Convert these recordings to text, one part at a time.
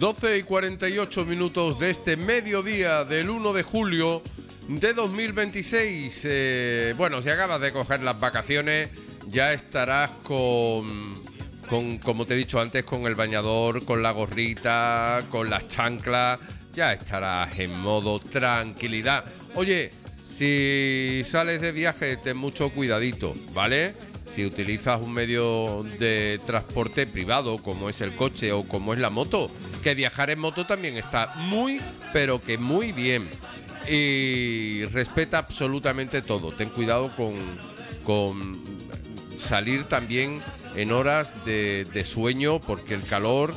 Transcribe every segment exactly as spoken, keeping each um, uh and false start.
doce y cuarenta y ocho minutos de este mediodía del uno de julio de dos mil veintiséis. Eh, bueno, si acabas de coger las vacaciones, ya estarás con, con, como te he dicho antes, con el bañador, con la gorrita, con las chanclas. Ya estarás en modo tranquilidad. Oye, si sales de viaje, ten mucho cuidadito, ¿vale? Si utilizas un medio de transporte privado, como es el coche o como es la moto, que viajar en moto también está muy, pero que muy bien. Y respeta absolutamente todo. Ten cuidado con, con salir también en horas de, de sueño, porque el calor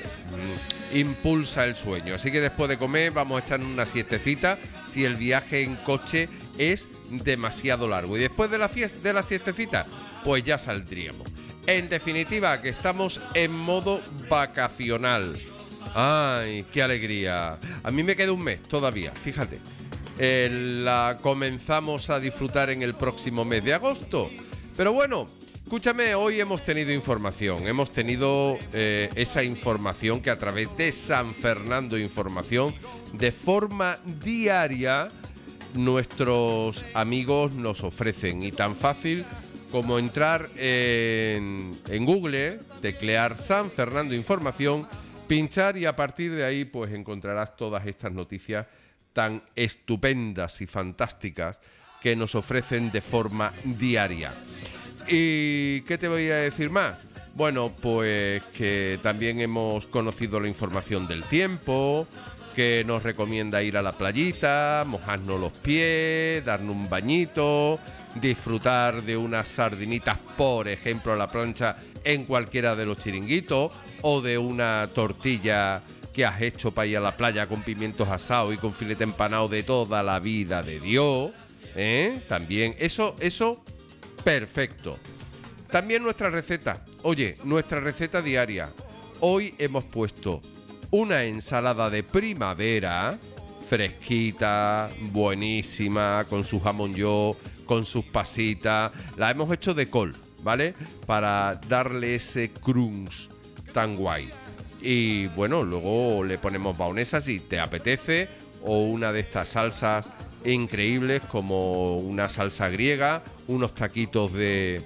mmm, impulsa el sueño. Así que después de comer vamos a echar una siestecita si el viaje en coche es demasiado largo. Y después de la fiesta, de la siestecita, pues ya saldríamos. En definitiva, que estamos en modo vacacional. ¡Ay, qué alegría! A mí me queda un mes todavía, fíjate. Eh, la comenzamos a disfrutar en el próximo mes de agosto. Pero bueno, escúchame, hoy hemos tenido información. Hemos tenido eh, esa información que a través de San Fernando Información, de forma diaria, nuestros amigos nos ofrecen. Y tan fácil como entrar en, en Google, teclear San Fernando Información, pinchar y a partir de ahí pues encontrarás todas estas noticias tan estupendas y fantásticas que nos ofrecen de forma diaria. ¿Y qué te voy a decir más? Bueno, pues que también hemos conocido la información del tiempo, que nos recomienda ir a la playita, mojarnos los pies, darnos un bañito, disfrutar de unas sardinitas, por ejemplo, a la plancha en cualquiera de los chiringuitos, o de una tortilla que has hecho para ir a la playa con pimientos asados y con filete empanado de toda la vida de Dios, ¿eh? También, eso, eso, perfecto. También nuestra receta, oye, nuestra receta diaria. Hoy hemos puesto una ensalada de primavera, fresquita, buenísima, con su jamón york, con sus pasitas. La hemos hecho de col, ¿vale? Para darle ese crunch tan guay. Y bueno, luego le ponemos baonesa si te apetece, o una de estas salsas increíbles como una salsa griega, unos taquitos de,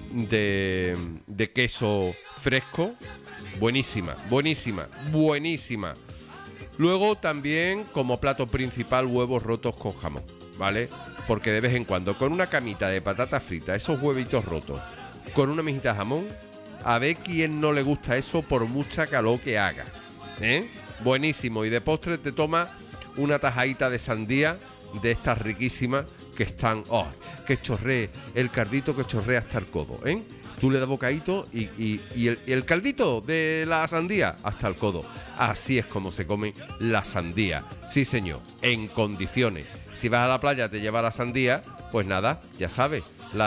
de, de queso fresco. Buenísima, buenísima, buenísima. Luego también como plato principal huevos rotos con jamón, ¿vale? Porque de vez en cuando con una camita de patata frita, esos huevitos rotos, con una mijita de jamón, a ver quién no le gusta eso por mucha calor que haga, ¿eh? Buenísimo. Y de postre te toma una tajadita de sandía de estas riquísimas que están, oh, que chorree, el cardito que chorrea hasta el codo, ¿eh? Tú le das bocadito y, y, y, el, y el caldito de la sandía hasta el codo. Así es como se come la sandía. Sí, señor, en condiciones. Si vas a la playa te lleva la sandía, pues nada, ya sabes,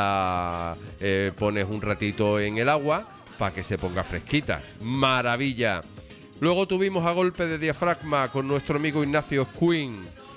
la eh, pones un ratito en el agua para que se ponga fresquita. ¡Maravilla! Luego tuvimos a golpe de diafragma con nuestro amigo Ignacio Quinn.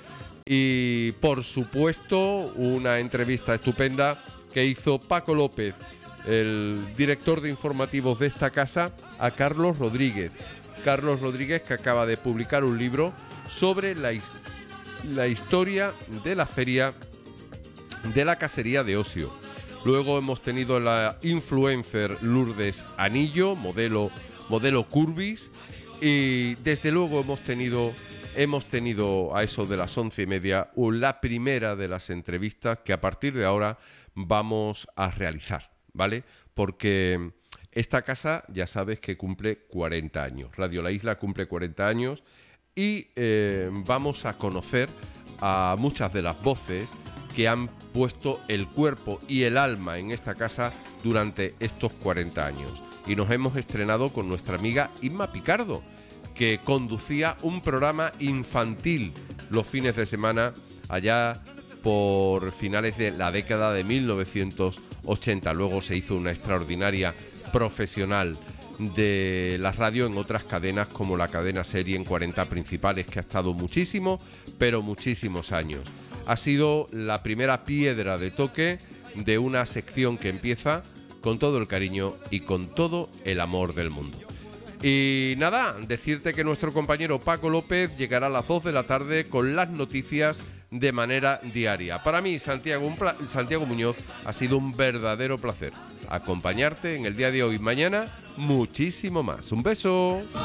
Y por supuesto, una entrevista estupenda que hizo Paco López, el director de informativos de esta casa, a Carlos Rodríguez. Carlos Rodríguez, que acaba de publicar un libro sobre la, la historia de la feria de la casería de Ocio. Luego hemos tenido la influencer Lourdes Anillo, modelo, modelo Curvis. Y desde luego hemos tenido, hemos tenido a eso de las once y media la primera de las entrevistas que a partir de ahora vamos a realizar, ¿vale? Porque esta casa ya sabes que cumple cuarenta años. Radio La Isla cumple cuarenta años y eh, vamos a conocer a muchas de las voces que han puesto el cuerpo y el alma en esta casa durante estos cuarenta años. Y nos hemos estrenado con nuestra amiga Inma Picardo, que conducía un programa infantil los fines de semana allá por finales de la década de mil novecientos ochenta. Luego se hizo una extraordinaria profesional de la radio en otras cadenas como la cadena Serie en cuarenta principales, que ha estado muchísimo, pero muchísimos años. Ha sido la primera piedra de toque de una sección que empieza con todo el cariño y con todo el amor del mundo. Y nada, decirte que nuestro compañero Paco López llegará a las dos de la tarde con las noticias de manera diaria. Para mí, Santiago, un pla- Santiago Muñoz, ha sido un verdadero placer acompañarte en el día de hoy. Mañana, muchísimo más. Un beso.